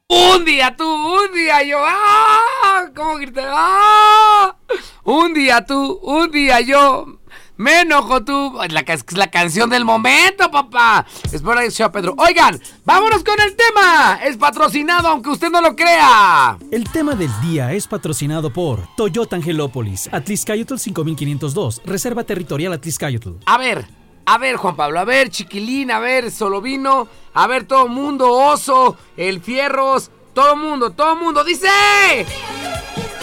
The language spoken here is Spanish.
un día yo, ¡ah! ¿Cómo grité? ¡Ah! Un día tú, un día yo, me enojo tú. Es la canción del momento, papá. Espero que sea Pedro. Oigan, vámonos con el tema. Es patrocinado, aunque usted no lo crea. El tema del día es patrocinado por Toyota Angelópolis, Atlixcayotl 5502, Reserva Territorial Atlixcayotl. A ver, Juan Pablo, a ver, Chiquilín, a ver, Solovino, a ver, todo mundo, Oso, el Fierros, todo mundo, dice...